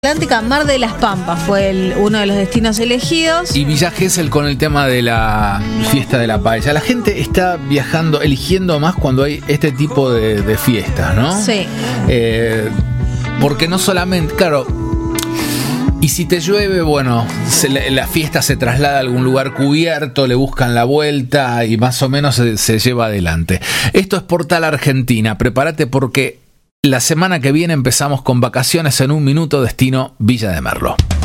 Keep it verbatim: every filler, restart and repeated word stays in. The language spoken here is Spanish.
Atlántica, Mar de las Pampas fue el, uno de los destinos elegidos. Y Villa Gesell con el tema de la fiesta de la paella. La gente está viajando, eligiendo más cuando hay este tipo de, de fiestas, ¿no? Sí. Eh, porque no solamente, claro, y si te llueve, bueno, se, la fiesta se traslada a algún lugar cubierto, le buscan la vuelta y más o menos se, se lleva adelante. Esto es Portal Argentina. Prepárate porque la semana que viene empezamos con vacaciones en un minuto, destino Villa de Merlo.